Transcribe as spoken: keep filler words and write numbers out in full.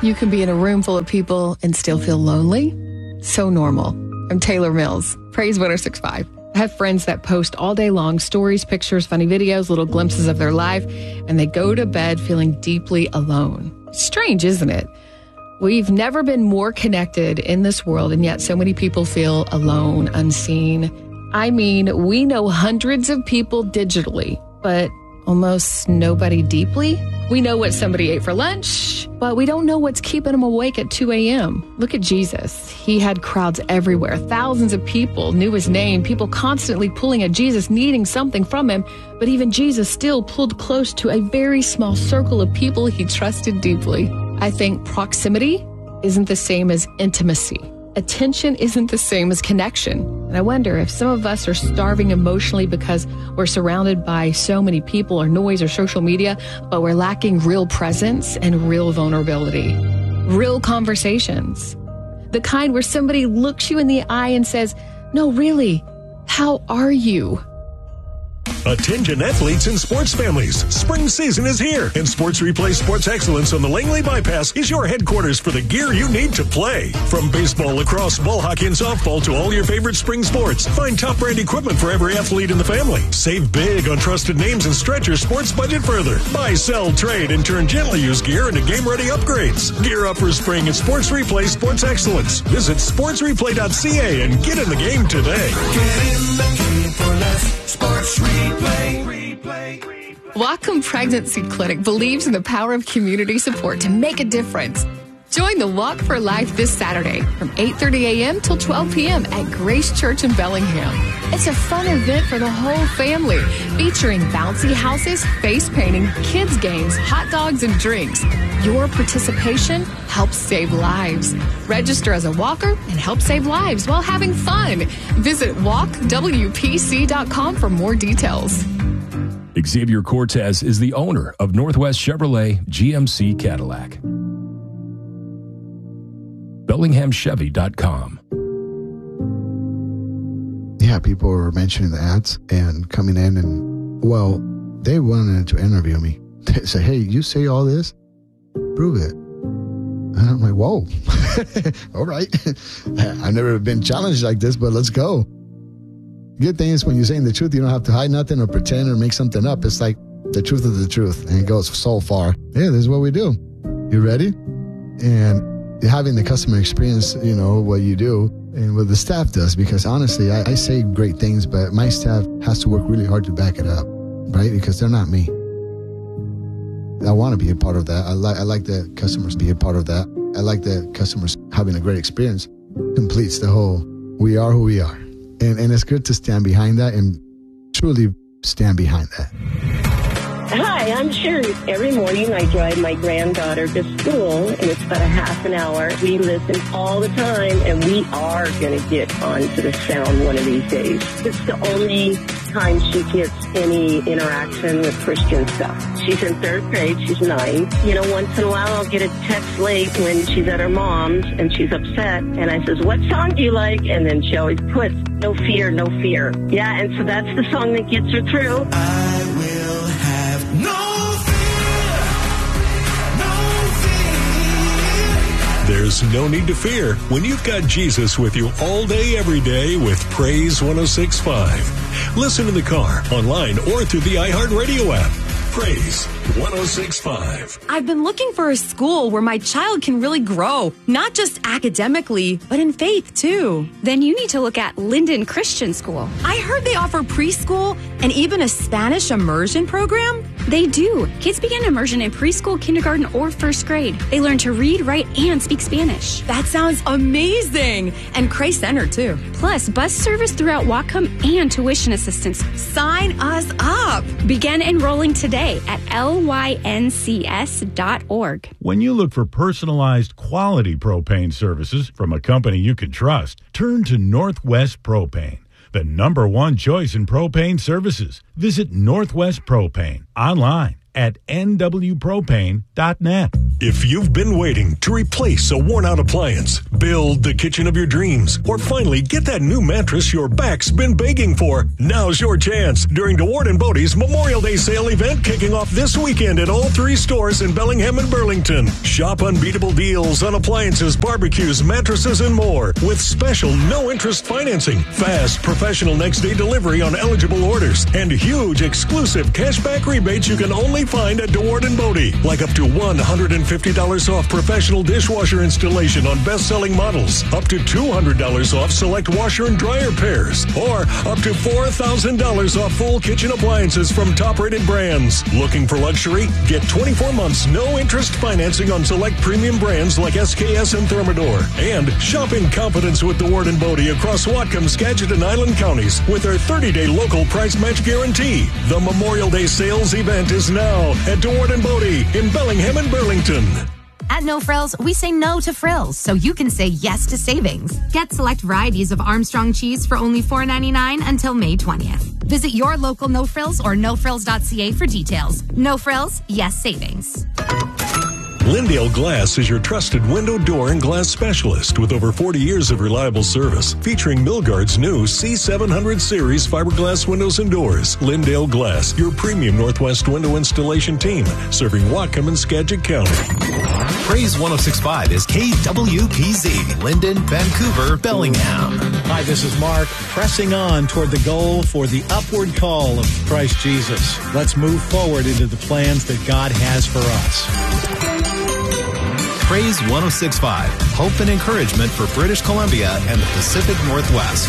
You can be in a room full of people and still feel lonely. So normal. I'm Taylor Mills. Praise one oh six point five. I have friends that post all day long stories, pictures, funny videos, little glimpses of their life, and they go to bed feeling deeply alone. Strange, isn't it? We've never been more connected in this world, and yet so many people feel alone, unseen. I mean, we know hundreds of people digitally, but almost nobody deeply. We know what somebody ate for lunch, but we don't know what's keeping them awake at two a.m. Look at Jesus. He had crowds everywhere. Thousands of people knew his name, people constantly pulling at Jesus, needing something from him. But even Jesus still pulled close to a very small circle of people he trusted deeply. I think proximity isn't the same as intimacy. Attention isn't the same as connection. And I wonder if some of us are starving emotionally because we're surrounded by so many people or noise or social media, but we're lacking real presence and real vulnerability. Real conversations. The kind where somebody looks you in the eye and says, "No, really, how are you?" Attention athletes and sports families. Spring season is here, and Sports Replay Sports Excellence on the Langley Bypass is your headquarters for the gear you need to play. From baseball, lacrosse, ball hockey, and softball to all your favorite spring sports, find top brand equipment for every athlete in the family. Save big on trusted names and stretch your sports budget further. Buy, sell, trade, and turn gently used gear into game-ready upgrades. Gear up for spring at Sports Replay Sports Excellence. Visit sports replay dot c a and get in the game today. Get in the game for less. Sports Replay. Replay. Whatcom Pregnancy Clinic believes in the power of community support to make a difference. Join the Walk for Life this Saturday from eight thirty a.m. till twelve p.m. at Grace Church in Bellingham. It's a fun event for the whole family, featuring bouncy houses, face painting, kids games, hot dogs, and drinks. Your participation helps save lives. Register as a walker and help save lives while having fun. Visit walk w p c dot com for more details. Xavier Cortez is the owner of Northwest Chevrolet G M C Cadillac. bellingham chevy dot com. Yeah, people were mentioning the ads and coming in and, well, they wanted to interview me. They say, "Hey, you say all this? Prove it." And I'm like, whoa, all right. I've never been challenged like this, but let's go. Good thing is when you're saying the truth, you don't have to hide nothing or pretend or make something up. It's like the truth of the truth, and it goes so far. Yeah, this is what we do. You ready? And having the customer experience, you know, what you do and what the staff does, because honestly, I, I say great things, but my staff has to work really hard to back it up, right? Because they're not me. I want to be a part of that. I like I like the customers be a part of that. I like the customers having a great experience. Completes the whole, we are who we are. And and it's good to stand behind that and truly stand behind that. Hi, I'm Sherry. Every morning I drive my granddaughter to school, and it's about a half an hour. We listen all the time, and we are going to get onto the sound one of these days. It's the only time she gets any interaction with Christian stuff. She's in third grade. She's nine. You know, once in a while I'll get a text late when she's at her mom's, and she's upset, and I says, "What song do you like?" And then she always puts, "No fear, no fear." Yeah, and so that's the song that gets her through. I will have no fear, no fear. There's no need to fear when you've got Jesus with you all day, every day with Praise one oh six point five. Listen in the car, online, or through the iHeartRadio app. Praise one oh six point five. I've been looking for a school where my child can really grow, not just academically, but in faith too. Then you need to look at Linden Christian School. I heard they offer preschool and even a Spanish immersion program. They do. Kids begin immersion in preschool, kindergarten, or first grade. They learn to read, write, and speak Spanish. That sounds amazing. And Christ Center too. Plus, bus service throughout Whatcom and tuition assistance. Sign us up. Begin enrolling today at L Y N C S dot org. When you look for personalized quality propane services from a company you can trust, turn to Northwest Propane, the number one choice in propane services. Visit Northwest Propane online at N W propane dot net. If you've been waiting to replace a worn-out appliance, build the kitchen of your dreams, or finally get that new mattress your back's been begging for, now's your chance during DeWard and Bodie's Memorial Day sale event kicking off this weekend at all three stores in Bellingham and Burlington. Shop unbeatable deals on appliances, barbecues, mattresses, and more with special no-interest financing, fast professional next-day delivery on eligible orders, and huge exclusive cashback rebates you can only find at DeWard and Bodie, like up to one hundred fifty dollars off professional dishwasher installation on best-selling models, up to two hundred dollars off select washer and dryer pairs, or up to four thousand dollars off full kitchen appliances from top-rated brands. Looking for luxury? Get twenty-four months no-interest financing on select premium brands like S K S and Thermador. And shop in confidence with DeWard and Bodie across Whatcom, Skagit, and Island counties with their thirty-day local price match guarantee. The Memorial Day sales event is now at DeWard and Bodie in Bellingham and Burlington. At No Frills, we say no to frills so you can say yes to savings. Get select varieties of Armstrong cheese for only four ninety-nine until May twentieth. Visit your local No Frills or no frills dot c a for details. No Frills, yes savings. Lindale Glass is your trusted window, door, and glass specialist with over forty years of reliable service, featuring Milgard's new C seven hundred series fiberglass windows and doors. Lindale Glass, your premium Northwest window installation team, serving Whatcom and Skagit County. Praise one oh six point five is K W P Z, Linden, Vancouver, Bellingham. Hi, this is Mark, pressing on toward the goal for the upward call of Christ Jesus. Let's move forward into the plans that God has for us. Praise one oh six point five, hope and encouragement for British Columbia and the Pacific Northwest.